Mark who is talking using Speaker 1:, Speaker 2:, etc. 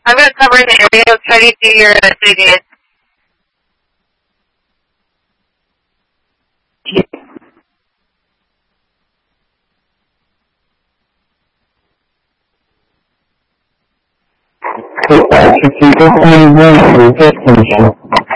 Speaker 1: I'm going to cover the area. Let's try to do your digging.
Speaker 2: So, I can see the only one for this